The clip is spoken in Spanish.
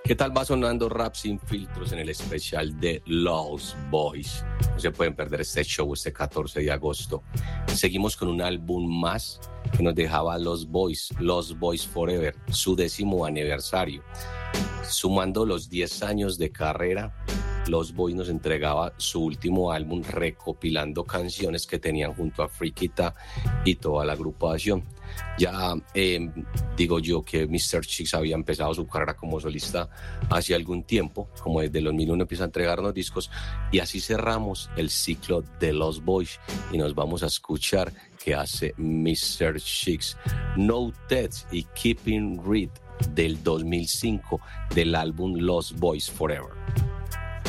¿Qué tal va sonando Rap Sin Filtros en el especial de Lost Boys? No se pueden perder este show este 14 de agosto. Seguimos con un álbum más que nos dejaba Lost Boys Forever, su 10º aniversario. Sumando los 10 años de carrera, Lost Boys nos entregaba su último álbum recopilando canciones que tenían junto a Friquita y toda la agrupación. Ya digo yo que Mr. Chicks había empezado su carrera como solista hace algún tiempo, como desde el 2001 empieza a entregarnos discos, y así cerramos el ciclo de Lost Boys y nos vamos a escuchar qué hace Mr. Chicks. No Tests y Keeping Read del 2005 del álbum Lost Boys Forever.